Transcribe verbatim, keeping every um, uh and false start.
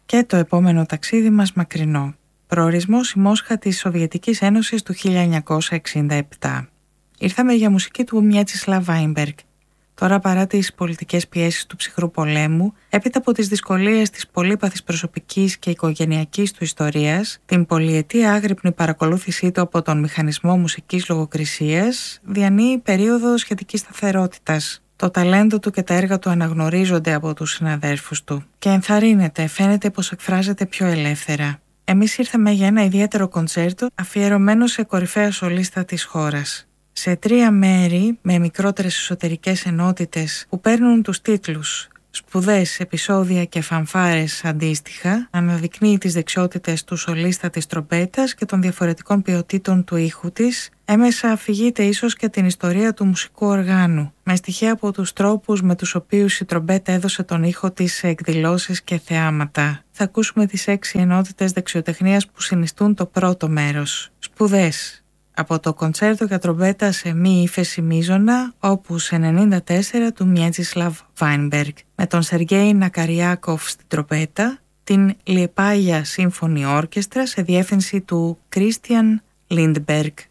Και το επόμενο ταξίδι μας μακρινό. Προορισμός η Μόσχα της Σοβιετικής Ένωσης του χίλια εννιακόσια εξήντα επτά. Ήρθαμε για μουσική του Μιέτσισλαβ Βάινμπεργκ. Τώρα, παρά τις πολιτικές πιέσεις του ψυχρού πολέμου, έπειτα από τις δυσκολίες της πολύπαθης προσωπικής και οικογενειακής του ιστορίας, την πολυετή άγρυπνη παρακολούθησή του από τον μηχανισμό μουσικής λογοκρισίας, διανύει περίοδο σχετικής σταθερότητας. Το ταλέντο του και τα έργα του αναγνωρίζονται από τους συναδέρφους του και ενθαρρύνεται, φαίνεται πως εκφράζεται πιο ελεύθερα. Εμείς ήρθαμε για ένα ιδιαίτερο κοντσέρτο αφιερωμένο σε κορυφαία σολίστα της χώρας. Σε τρία μέρη με μικρότερες εσωτερικές ενότητες που παίρνουν τους τίτλους «Σπουδές, επεισόδια και φανφάρες» αντίστοιχα, αναδεικνύει τις δεξιότητες του σολίστα της τρομπέτας και των διαφορετικών ποιοτήτων του ήχου της. Έμεσα αφηγείται ίσως και την ιστορία του μουσικού οργάνου, με στοιχεία από τους τρόπους με τους οποίους η τρομπέτα έδωσε τον ήχο της σε εκδηλώσεις και θεάματα. Θα ακούσουμε τις έξι ενότητες δεξιοτεχνίας που συνιστούν το πρώτο μέρος. Σπουδές. Από το κοντσέρτο για τρομπέτα σε μη ύφεση μείζωνα, όπους ενενήντα τέσσερα του Μιέτσισλαβ Βάινμπεργκ, με τον Σεργέη Νακαριάκοφ στην τρομπέτα, την Λιεπάγια Σύμφωνη Όρκεστρα σε διεύθυνση του Κρίστιαν Λίντμπεργκ.